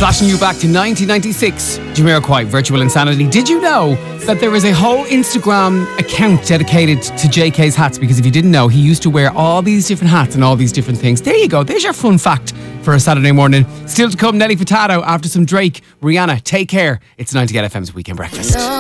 Flashing you back to 1996, Jamiroquai, Virtual Insanity. Did you know that there is a whole Instagram account dedicated to JK's hats? Because if you didn't know, he used to wear all these different hats and all these different things. There you go. There's your fun fact for a Saturday morning. Still to come, Nelly Furtado after some Drake. Rihanna, Take Care. It's 90 FM's Weekend Breakfast.